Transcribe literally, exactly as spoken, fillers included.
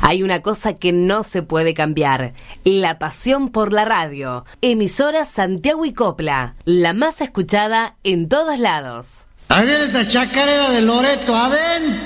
Hay una cosa que no se puede cambiar: la pasión por la radio. Emisora Santiago y Copla, la más escuchada en todos lados. Ahí viene esta chacarera de Loreto adentro.